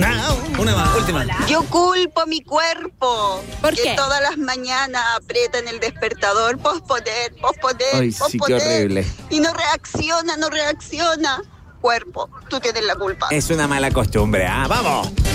Una más, última. Yo culpo a mi cuerpo. ¿Por que qué? todas las mañanas aprieta en el despertador. Posponer. Ay, sí, qué horrible. Y no reacciona. Cuerpo, tú tienes la culpa. Es una mala costumbre, ¿ah? ¡Vamos!